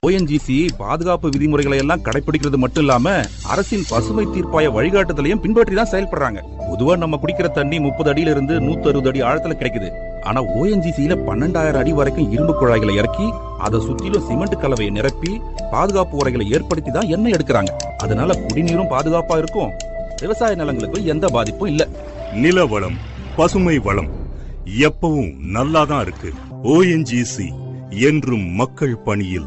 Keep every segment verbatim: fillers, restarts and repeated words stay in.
ONGC பாதுகாப்பு விதிமுறைகளை எல்லாம் கடைபிடிக்கிறது மட்டும் இல்லாம அரசின் பசுமை தீர்ப்பாய வழிகாட்டுதலையும் பின்பற்றி தான் செயல்படுறாங்க. பொதுவா நம்ம குடிக்கிற தண்ணி முப்பது அடியில இருந்து நூத்தி அறுபது அடி ஆழத்துல கிடைக்குது. ஆனா ஓஎன்ஜிசியில பன்னெண்டாயிரம் அடி வரைக்கும் இரும்பு குழாய்களை இறக்கி அதை சுத்திலும் சிமெண்ட் கலவையை நிரப்பி பாதுகாப்பு உரைகளை ஏற்படுத்தி தான் எண்ணெய் எடுக்கிறாங்க. அதனால குடிநீரும் பாதுகாப்பா இருக்கும், விவசாய நிலங்களுக்கும் எந்த பாதிப்பும் இல்ல. நில வளம், பசுமை வளம் எப்பவும் நல்லாதான் இருக்கு. ஓஎன்ஜிசி என்றும் மக்கள் பணியில்.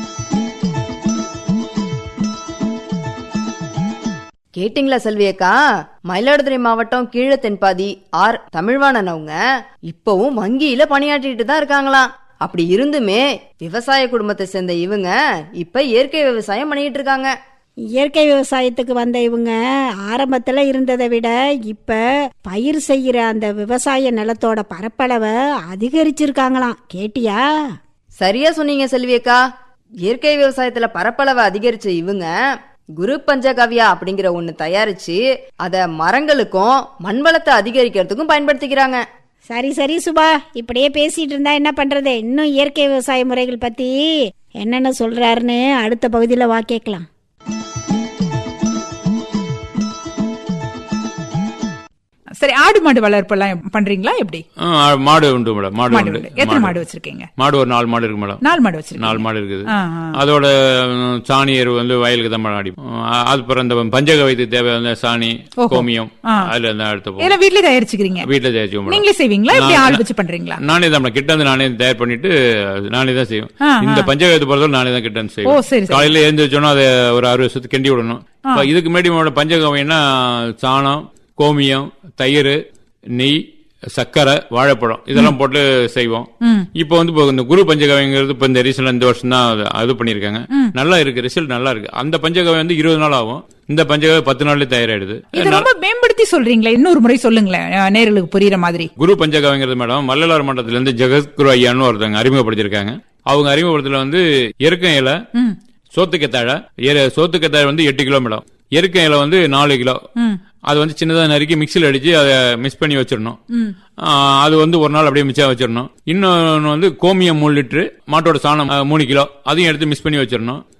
கேட்டிங்களா செல்வியக்கா? மயிலாடுதுறை மாவட்டம் கீழ தென்பாதி ஆர் தமிழ்வாணன் அவங்க இப்பவும் வங்கியில பணியாற்றிட்டு தான் இருக்காங்களாம். அப்படி இருந்துமே விவசாய குடும்பத்தை சேர்ந்த இவங்க இப்ப இயற்கை விவசாயம் பண்ணிட்டு இருக்காங்க. இயற்கை விவசாயத்துக்கு வந்த இவங்க ஆரம்பத்துல இருந்ததை விட இப்ப பயிர் செய்யற அந்த விவசாய நிலத்தோட பரப்பளவை அதிகரிச்சிருக்காங்களாம். கேட்டியா? சரியா சொன்னீங்க செல்வியக்கா. இயற்கை விவசாயத்துல பரப்பளவை அதிகரிச்ச இவங்க குரு பஞ்சகவ்யா அப்படிங்கிற ஒண்ணு தயாரிச்சு அத மரங்களுக்கும் மண்வளத்தை அதிகரிக்கிறதுக்கும் பயன்படுத்திக்கிறாங்க. சரி சரி சுபா, இப்படியே பேசிட்டு இருந்தா என்ன பண்றது? இன்னும் இயற்கை விவசாய முறைகள் பத்தி என்னென்ன சொல்றாருன்னு அடுத்த பகுதியில வா கேட்கலாம். சரி, ஆடு மாடு வளர்ப்பு எல்லாம் பண்றீங்களா? எப்படி? மாடு உண்டு மேடம். மாடு உண்டு. எத்தனை மாடு வச்சிருக்கீங்க? மாடு ஒரு நாலு மாடு இருக்கு மேடம். நாலு மாடு வச்சிருக்கீங்க? நாலு மாடு இருக்குது. அதோட சாணி எரு வந்து வயலுக்கு தான் அடி. அதுக்கப்புறம் இந்த பஞ்சகவியத்துக்கு தேவையான சாணி, கோமியம் அதுல இருந்து எடுத்து வீட்டுல தயாரிச்சுக்கிறீங்க? வீட்டுல தயாரிச்சு நீங்களே செய்வீங்களா? எப்படி ஆள் வச்சு பண்றீங்களா? நானே தான் கிட்ட வந்து நானே தயார் பண்ணிட்டு நானே தான் செய்வேன். இந்த பஞ்சகவியத்தை பொறுத்தவரை நானே தான் கிட்ட வந்து செய்வேன். காலையில எழுந்து வச்சோன்னா அதை ஒரு அறுபது வருஷத்துக்கு கிண்டி விடணும். இதுக்கு முன்னாடி பஞ்சகவியம்னா சாணம், கோமியம், தயிர், நெய், சக்கரை, வாழைப்பழம் இதெல்லாம் போட்டு செய்வோம். இப்ப வந்து இந்த குரு பஞ்சகவியங்கிறது இப்ப இந்த ரீசன்ட் இந்த வருஷம் தான் அது பண்ணிருக்காங்க. நல்லா இருக்கு, ரிசல்ட் நல்லா இருக்கு. அந்த பஞ்சகவியம் வந்து இருபது நாள் ஆகும், இந்த பஞ்சகவியம் பத்து நாள்ல தயாராயிடுது. ரொம்ப மேம்படுத்தி சொல்றீங்களா? இன்னொரு முறை சொல்லுங்களேன், நேர்களுக்கு புரியுற மாதிரி. குரு பஞ்சகவியங்கிறது மேடம் வள்ளலார் மண்டலத்துல இருந்து ஜெகத்குரு ஐயான்னு ஒருத்தவங்க அறிமுகப்படுத்திருக்காங்க. அவங்க அறிமுகப்படுத்தல வந்து எருக்கம் இலை, சோத்துக்கத்தாழை. சோத்துக்கத்தாழை வந்து எட்டு கிலோ மேடம், எருக்கம் இலை வந்து நாலு கிலோ. அது வந்து சின்னதா நறுக்கி மிக்சியில் அடிச்சு அதை மிக்ஸ் பண்ணி வச்சிடணும். அது வந்து ஒரு நாள் அப்படியே மிச்சம் வச்சிடணும். இன்னொன்னு வந்து கோமியம் மூணு லிட்டரு, மாட்டோட சாணம் மூணு கிலோ, அதையும் எடுத்து மிக்ஸ் பண்ணி வச்சிடணும்.